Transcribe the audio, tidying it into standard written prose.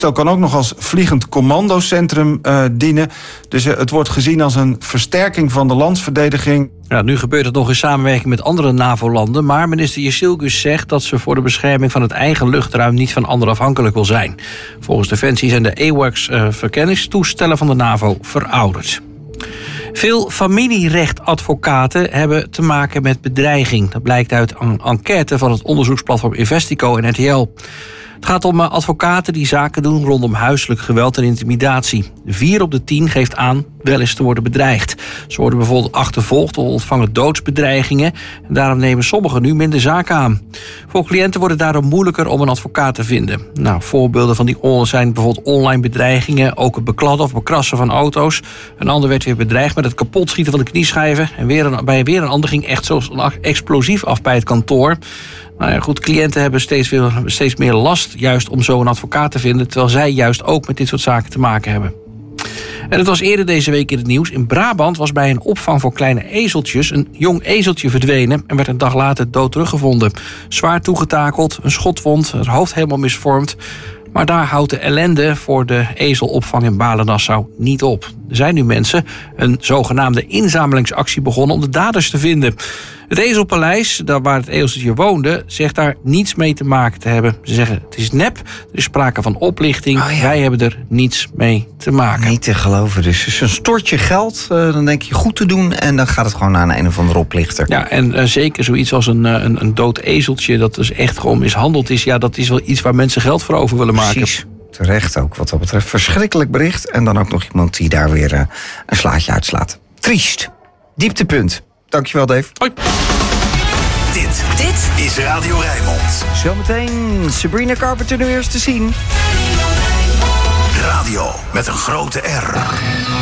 Het kan ook nog als vliegend commandocentrum dienen. Dus het wordt gezien als een versterking van de landsverdediging. Ja, nu gebeurt het nog in samenwerking met andere NAVO-landen... maar minister Jezilgus zegt dat ze voor de bescherming van het eigen luchtruim... niet van anderen afhankelijk wil zijn. Volgens Defensie zijn de AWACS-verkenningstoestellen van de NAVO verouderd. Veel familierechtadvocaten hebben te maken met bedreiging. Dat blijkt uit een enquête van het onderzoeksplatform Investico en RTL. Het gaat om advocaten die zaken doen rondom huiselijk geweld en intimidatie. 4 op de 10 geeft aan wel eens te worden bedreigd. Ze worden bijvoorbeeld achtervolgd of ontvangen doodsbedreigingen. En daarom nemen sommigen nu minder zaken aan. Voor cliënten wordt het daarom moeilijker om een advocaat te vinden. Nou, voorbeelden van die zijn bijvoorbeeld online bedreigingen... ook het bekladden of bekrassen van auto's. Een ander werd weer bedreigd met het kapotschieten van de knieschijven. En bij weer een ander ging echt zoals een explosief af bij het kantoor. Nou ja, goed, cliënten hebben steeds meer last juist om zo een advocaat te vinden... terwijl zij juist ook met dit soort zaken te maken hebben. En het was eerder deze week in het nieuws. In Brabant was bij een opvang voor kleine ezeltjes... een jong ezeltje verdwenen en werd een dag later dood teruggevonden. Zwaar toegetakeld, een schotwond, het hoofd helemaal misvormd. Maar daar houdt de ellende voor de ezelopvang in Balen-Nassau niet op. Er zijn nu mensen een zogenaamde inzamelingsactie begonnen om de daders te vinden. Het Ezelpaleis, daar waar het ezeltje woonde, zegt daar niets mee te maken te hebben. Ze zeggen het is nep, er is sprake van oplichting. Wij hebben er niets mee te maken. Niet te geloven dus. Een stortje geld, dan denk je goed te doen... en dan gaat het gewoon naar een of andere oplichter. Ja, en zeker zoiets als een dood ezeltje... dat dus echt gewoon mishandeld is... ja, dat is wel iets waar mensen geld voor over willen maken. Precies. Terecht ook wat dat betreft. Verschrikkelijk bericht. En dan ook nog iemand die daar weer een slaatje uitslaat. Triest. Dieptepunt. Dankjewel, Dave. Hoi. Dit is Radio Rijnmond. Zometeen Sabrina Carpenter nu eerst te zien. Radio met een grote R.